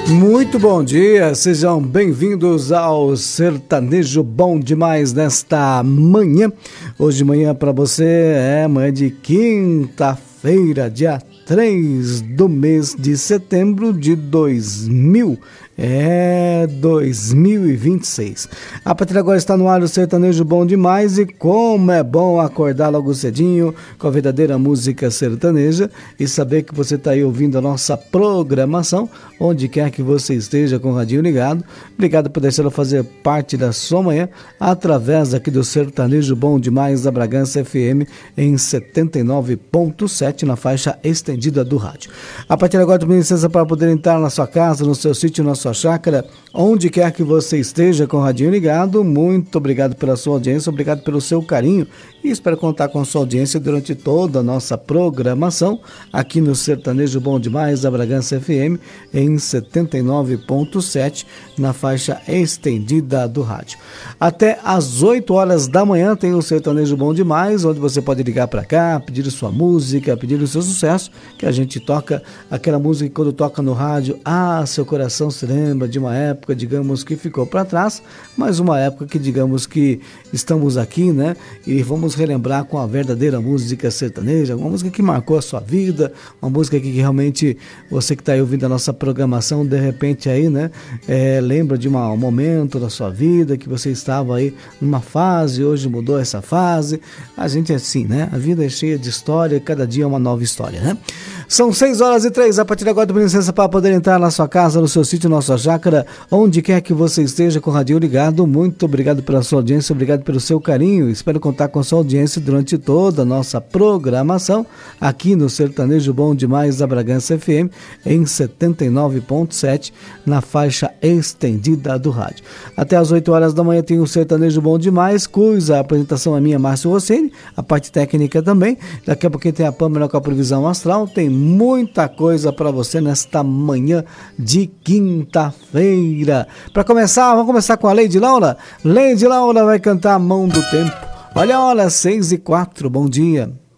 Muito bom dia, sejam bem-vindos ao Sertanejo Bom Demais nesta manhã. Hoje de manhã para você é manhã de quinta-feira, dia 3 do mês de setembro de 2026. A partir de agora está no ar o Sertanejo Bom Demais e como é bom acordar logo cedinho com a verdadeira música sertaneja e saber que você está aí ouvindo a nossa programação, onde quer que você esteja com o radinho ligado. Obrigado por deixar eu fazer parte da sua manhã através aqui do Sertanejo Bom Demais da Bragança FM em 79.7 na faixa estendida do rádio. A partir de agora, tome licença para poder entrar na sua casa, no seu sítio, na sua chácara, onde quer que você esteja com o radinho ligado. Muito obrigado pela sua audiência, obrigado pelo seu carinho e espero contar com a sua audiência durante toda a nossa programação aqui no Sertanejo Bom Demais da Bragança FM em 79.7 na faixa estendida do rádio. Até às 8 horas da manhã tem o Sertanejo Bom Demais, onde você pode ligar para cá, pedir sua música, pedir o seu sucesso, que a gente toca aquela música que quando toca no rádio, seu coração se lembra de uma época, digamos, que ficou para trás, mas uma época que, digamos, que estamos aqui, né? E vamos relembrar com a verdadeira música sertaneja, uma música que marcou a sua vida, uma música que realmente você que está aí ouvindo a nossa programação, de repente aí, né? Lembra de um momento da sua vida que você estava aí numa fase, hoje mudou essa fase. A gente é assim, né? A vida é cheia de história, cada dia é uma nova história, né? São 6h03, a partir de agora, dou licença para poder entrar na sua casa, no seu sítio, na sua chácara, onde quer que você esteja com o radinho ligado. Muito obrigado pela sua audiência, obrigado pelo seu carinho. Espero contar com a sua audiência durante toda a nossa programação aqui no Sertanejo Bom Demais da Bragança FM em 79.7 na faixa estendida do rádio. Até às 8 horas da manhã tem o Sertanejo Bom Demais, cuja a apresentação é minha, Márcio Rossini, a parte técnica também. Daqui a pouquinho tem a Pâmela com a previsão astral. Tem muita coisa para você nesta manhã de quinta-feira. Para começar, vamos começar com a Lady Laura. Lady Laura vai cantar A Mão do Tempo. Olha a hora, 6h04, bom dia.